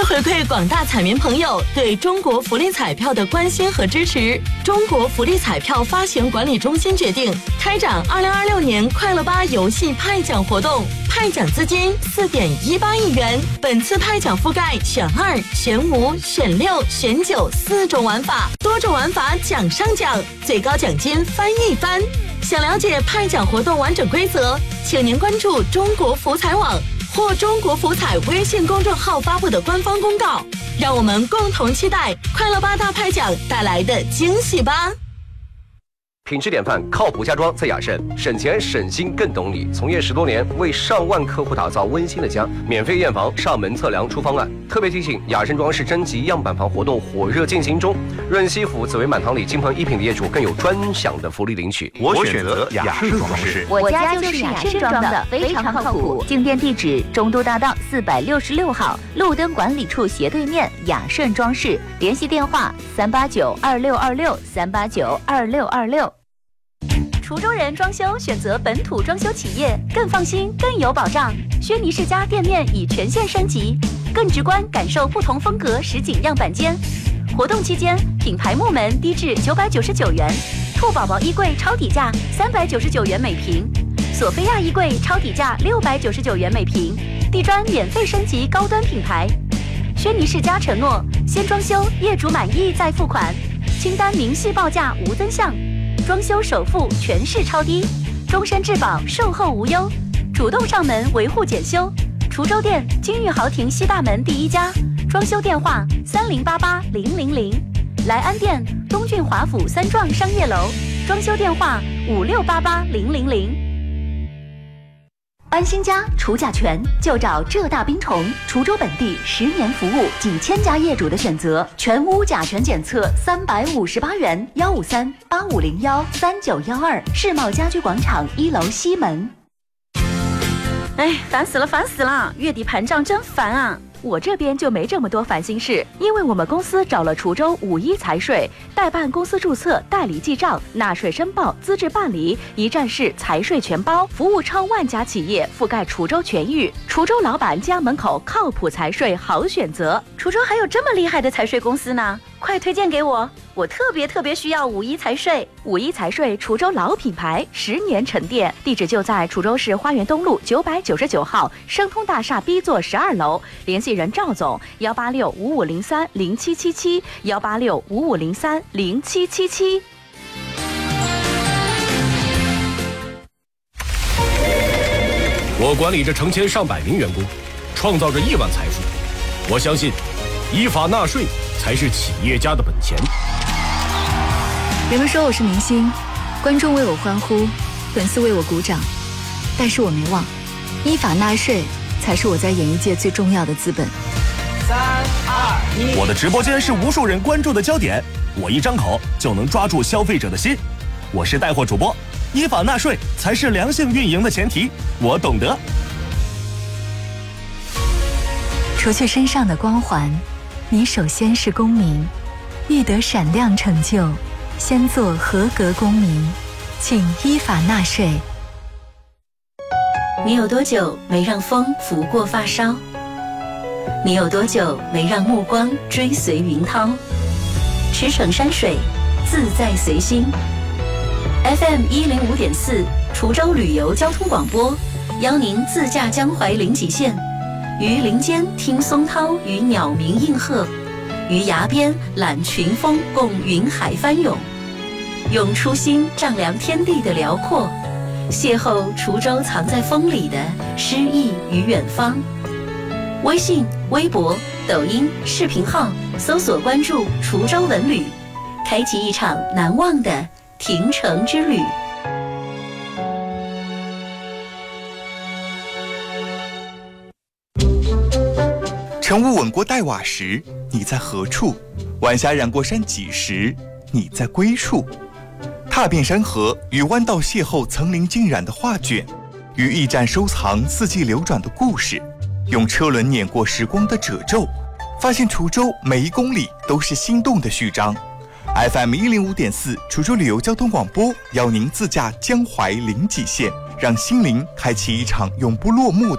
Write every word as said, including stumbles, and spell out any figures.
回馈广大彩民朋友对中国福利彩票的关心和支持，中国福利彩票发行管理中心决定开展二零二六年快乐吧游戏派奖活动，派奖资金四点一八亿元。本次派奖覆盖选二、选五、选六、选九四种玩法，多种玩法奖上奖，最高奖金翻一番。想了解派奖活动完整规则，请您关注中国福彩网或中国福彩微信公众号发布的官方公告，让我们共同期待快乐吧大派奖带来的惊喜吧。 品质典范，靠谱家装在雅盛，省钱省心更懂你。从业十多年，为上万客户打造温馨的家，免费验房、上门测量出方案。特别提醒，雅盛装饰征集样板房活动火热进行中，润西府紫薇满堂里金鹏一品的业主更有专享的福利领取。 我选择雅盛装饰， 我家就是雅盛装的，非常靠谱。进店地址：中都大道四百六十六号，路灯管理处斜对面，雅盛装饰。联系电话：三八九二六二六三八九二六二六。滁州人装修选择本土装修企业，更放心更有保障。轩尼诗家店面已全线升级，更直观感受不同风格实景样板间。活动期间，品牌木门低至九百九十九元，兔宝宝衣柜超底价三百九十九元每平，索菲亚衣柜超底价六百九十九元每平，地砖免费升级高端品牌。轩尼诗家承诺先装修，业主满意再付款，清单明细报价无增项。装修首付全市超低，终身质保，售后无忧，主动上门维护检修。滁州店金玉豪庭西大门第一家，装修电话三零八八零零零。莱安店东郡华府三幢商业楼，装修电话五六八八零零零。安心家除甲醛就找浙大冰虫，滁州本地十年服务，几千家业主的选择，全屋甲醛检测三百五十八元，幺五三八五零幺三九幺二，世贸家居广场一楼西门。 哎，烦死了，烦死了！月底盘账真烦啊！我这边就没这么多烦心事，因为我们公司找了滁州五一财税代办公司注册、代理记账、纳税申报、资质办理，一站式财税全包，服务超万家企业，覆盖滁州全域。滁州老板家门口靠谱财税好选择。滁州还有这么厉害的财税公司呢，快推荐给我！我特别特别需要五一财税。五一财税滁州老品牌，十年沉淀，地址就在滁州市花园东路九百九十九号生通大厦 B 座十二楼，联系人赵总：幺八六五五零三零七七七，幺八六五五零三零七七七。 我管理着成千上百名员工，创造着亿万财富。我相信，依法纳税才是企业家的本钱。 人们说我是明星，观众为我欢呼，粉丝为我鼓掌，但是我没忘，依法纳税才是我在演艺界最重要的资本。 三二一，我的直播间是无数人关注的焦点，我一张口就能抓住消费者的心。我是带货主播，依法纳税才是良性运营的前提，我懂得。 除去身上的光环，你首先是公民，欲得闪亮成就，先做合格公民，请依法纳税。 你有多久没让风拂过发梢？你有多久没让目光追随云涛？驰骋山水，自在随心。F M 一零五点四，滁州旅游交通广播，邀您自驾江淮临济县，于林间听松涛与鸟鸣应和，于崖边览群峰共云海翻涌，用初心丈量天地的辽阔，邂逅滁州藏在风里的诗意与远方。微信、微博、抖音、视频号搜索关注滁州文旅，开启一场难忘的亭城之旅。 晨雾吻过黛瓦时，你在何处？晚霞染过山脊时，你在归处。踏遍山河，与弯道邂逅层林尽染的画卷，与驿站收藏四季流转的故事。用车轮碾过时光的褶皱，发现滁州每一公里都是心动的序章。F M 一零五点四，滁州旅游交通广播，邀您自驾江淮临济县，让心灵开启一场永不落幕的